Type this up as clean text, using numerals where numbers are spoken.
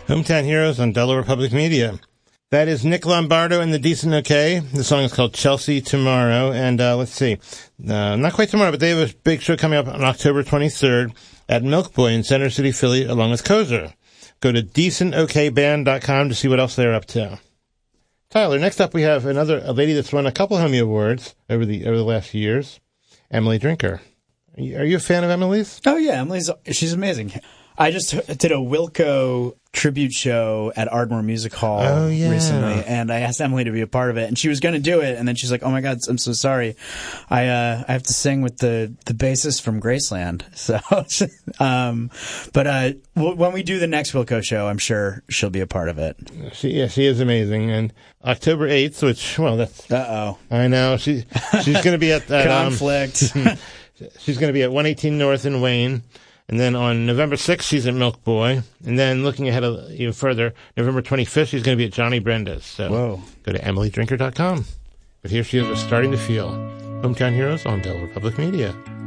Hometown Heroes on Delaware Public Media. That is Nick Lombardo and the Decent OK. The song is called Chelsea Tomorrow. And let's see. Not quite tomorrow, but they have a big show coming up on October 23rd at Milk Boy in Center City, Philly, along with Kozer. Go to decentokband.com to see what else they're up to. Tyler, next up we have a lady that's won a couple Homie Awards over the last few years, Emily Drinker. Are you a fan of Emily's? Oh, yeah. She's amazing. I just did a Wilco tribute show at Ardmore Music Hall recently, and I asked Emily to be a part of it, and she was going to do it, and then she's like, "Oh my God, I'm so sorry, I have to sing with the bassist from Graceland." So, but when we do the next Wilco show, I'm sure she'll be a part of it. She is amazing, and October 8th, that's I know she's going to be at that conflict. She's going to be at 118 North in Wayne. And then on November 6th, she's at Milk Boy. And then looking ahead even further, November 25th, she's going to be at Johnny Brenda's. So go to emilydrinker.com. But here she is, Starting to Feel. Hometown Heroes on Delaware Public Media.